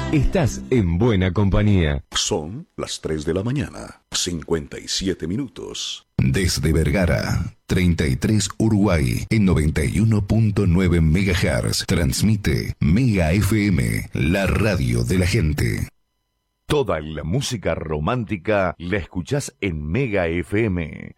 Estás en buena compañía. Son las 3 de la mañana, 57 minutos. Desde Vergara, 33 Uruguay, en 91.9 MHz, transmite Mega FM, la radio de la gente. Toda la música romántica la escuchás en Mega FM